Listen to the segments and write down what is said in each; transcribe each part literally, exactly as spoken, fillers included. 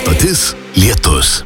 Stotis Lietus.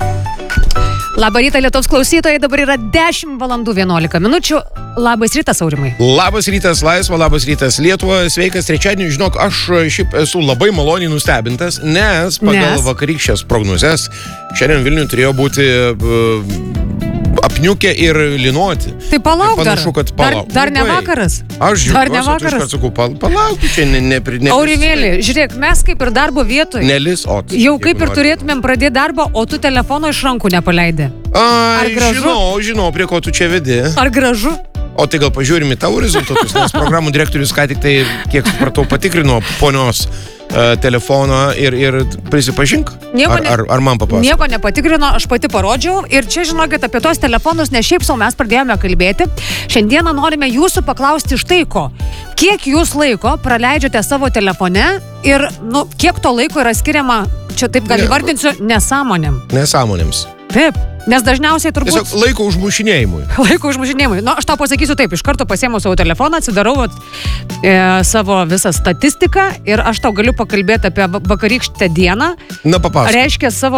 Labą rytą, Lietuvos klausytojai, dabar yra dešimt valandų vienuolika minučių. Labas rytas, Aurimai. Labas rytas, Laisva, labas rytas, Lietuva. Sveikas trečiadienį. Žinok, aš šiaip esu labai maloniai nustebintas, nes pagal nes? vakarykščias prognozes šiandien Vilniuje turėjo būti uh, apniukę ir linuoti. Tai palauk dar. Panašu, kad palauk. Dar, dar ne vakaras. Aš dar ne žiūrėjau, vakaras. aš sakau, pal, palauk, čia ne, ne, ne Aurimėlį, žiūrėk, mes kaip ir darbo vietoj. Nelis, o. Jau kaip ir turėtumėm pradėti darbą, o tu telefono iš rankų nepaleidi. Ai, Ar gražu? žinau, žinau, prie ko tu čia vedi. Ar gražu? O tai gal pažiūrime tavo rezultatus, nes programų direktorius ką tik tai, kiek supratau, patikrino ponios uh, telefoną ir, ir prisipažink. Nieko ar, ne, ar, ar man papasakok? Nieko nepatikrino, aš pati parodžiau. Ir čia žinokit apie tos telefonus, ne šiaip sau mes pradėjome kalbėti. Šiandieną norime jūsų paklausti štai ko. Kiek jūs laiko praleidžiate savo telefone ir nu, kiek to laiko yra skiriama, čia taip gal įvardinsiu, nesąmonėm. Nesąmonėms. Taip, nes dažniausiai turbūt... Tiesiog laiko užmušinėjimui. Laiko užmušinėjimui. Nu, aš tau pasakysiu taip, iš karto pasiėmiau savo telefoną, atsidarau vat, e, savo visą statistiką ir aš tau galiu pakalbėti apie vakarykštę dieną. Na, papasakok. Reiškia savo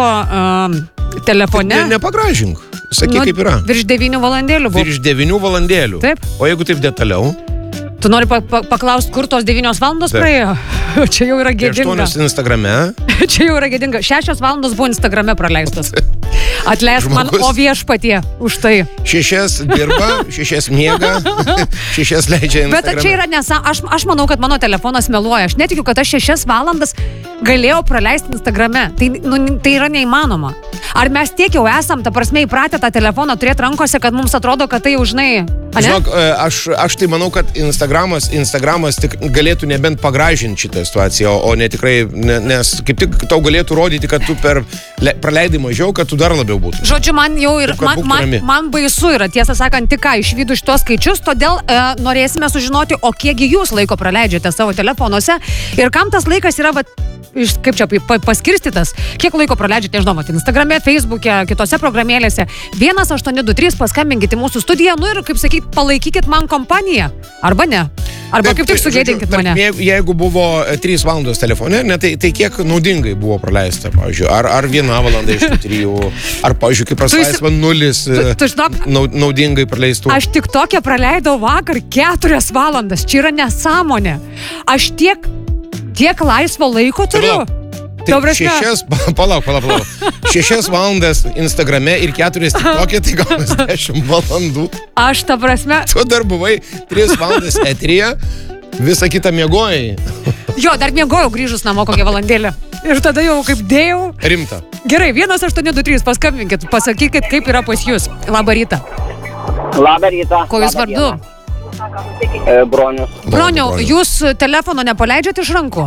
e, telefone... Ne, nepagražink. Sakyk, nu, kaip yra. Virš devynių valandėlių buvo. Virš devynių valandėlių. Taip. O jeigu taip detaliau? Tu nori pa pa paklausti, kur tos devynios valandos Taip. praėjo? Čia jau yra gėdinga. aštuonios Instagrame. Čia jau yra gėdinga. Šešios valandos buvo Instagrame praleistos. Atleisk man, o viešpatie už tai. Šešias dirba, šešias miega, šešias leidžia Instagrame. Bet čia yra nesa... Aš, aš manau, kad mano telefonas meluoja. Aš netikiu, kad aš šešias valandas galėjau praleisti Instagrame. Tai, nu, tai yra neįmanoma. Ar mes tiek jau esam, ta prasme, įpratę tą telefoną turėti rankose, kad mums atrodo, kad tai jau žinai... Žinok, aš, aš tai manau, kad Instagramas, Instagramas tik galėtų nebent pagražinti šitą situaciją, o, o ne tikrai, ne, nes kaip tik tau galėtų rodyti, kad tu per le, praleidai mažiau, kad tu dar labiau būtų. Žodžiu, man jau ir, man, man, man baisu yra, tiesą sakant, tik ką išvydu šitos skaičius, todėl e, norėsime sužinoti, o kiekgi jūs laiko praleidžiate savo telefonuose ir kam tas laikas yra, va, iš, kaip čia paskirstytas, kiek laiko praleidžiate, nežinau, mat, Instagrame, Facebook'e, kitose programėlėse. vienas aštuoni du trys, paskambinkite mūsų studiją, nu ir, kaip sakyt, palaikykit man kompaniją, arba ne. Arba Taip, kaip tik sugėdinkit žodžiu, mane. Jeigu, jeigu buvo trys valandos telefone, ne, tai, tai kiek naudingai buvo praleista, pavyzdžiui, ar, ar viena valanda iš tų trijų, ar, pavyzdžiui, kaip praslaisva nulis tu, tu žinok, naudingai praleistų. Aš tik tokią praleidau vakar keturias valandas, čia yra nesąmonė. Aš tiek, tiek laisvo laiko turiu. Tai šešias, palauk, palauk, palauk. Šešias valandas Instagrame ir keturias TikTok'e, tai gaunas dešimt valandų. Aš ta prasme... Tu dar buvai tris valandas eteryje, visą kitą miegojai. Jo, dar miegojau grįžus namo kokią valandėlę. Ir tada jau kaip dėjau. Rimta. Gerai, vienas aštuoni du trys, paskambinkit, pasakykit, kaip yra pas jūs. Labą rytą. Labą rytą. Ko jūs vardu? E, Bronius. Broniau, jūs telefono nepaleidžiat iš rankų?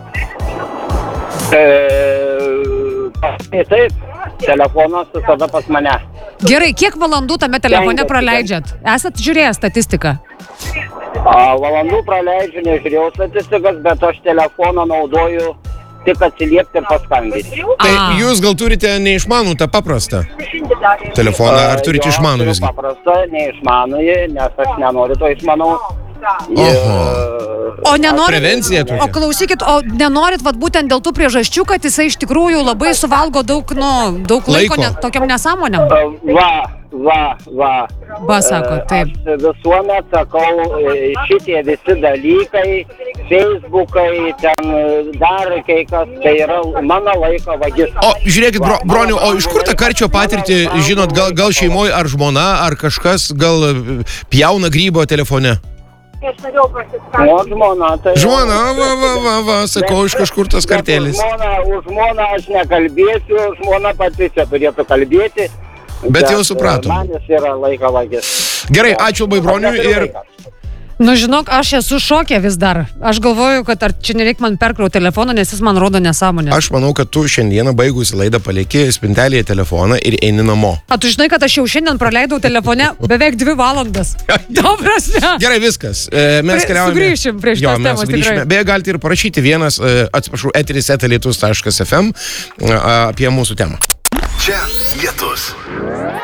E, taip, telefonas visada pas mane. Gerai, kiek valandų tame telefone praleidžiat? Esat žiūrėję statistiką? A, valandų praleidžiu, nežiūrėjau statistikas, bet aš telefoną naudoju tik atsiliepti ir paskambinti. Tai jūs gal turite neišmanų tą paprastą telefoną, ar turite jo, išmanų visgi? Paprastą, neišmanų, nes aš nenoriu to išmanau. Oho. O nenorit, Prevencija tokia. o klausykit, o nenorit vat, būtent dėl tų priežasčių, kad jisai iš tikrųjų labai suvalgo daug, nu, daug laiko, Laiko. ne, tokiam nesąmonėm? Va, va, va. Va, sako, taip. Aš visuomet sakau, šitie visi dalykai, Facebookai, ten dar kai kas, tai yra mano laiko vagis. O, žiūrėkit, bro, broniu, o iš kur tą karčio patirtį, žinot, gal, gal šeimoje ar žmona, ar kažkas gal pjauna grybo telefone? O žmona, tai... Žmona, va, va, va, va, sakau, iš kažkur tas kartelis. Už žmoną, už žmoną aš nekalbėsiu, žmona pati čia turėtų kalbėti. Bet jau supratom. Man jis yra laiko vagis. Gerai, ačiū labai broniui ir... Nu, žinok, aš esu šokė vis dar. Aš galvoju, kad ar čia nereik man perkrauti telefoną, nes jis man rodo nesąmonę. Aš manau, kad tu šiandieną baigusi laidą palieki spintelėje telefoną ir eini namo. A, tu žinai, kad aš jau šiandien praleidau telefone beveik dvi valandas. Dobras, ne? Gerai, viskas. E, mes keliaujame. Sugrįšim prie šitos jo, mes temos, sugrįšime. tikrai. Beje, galite ir parašyti vienas, e, atsiprašau, eteris eta lietus taškas ef em apie mūsų temą. Čia Lietus.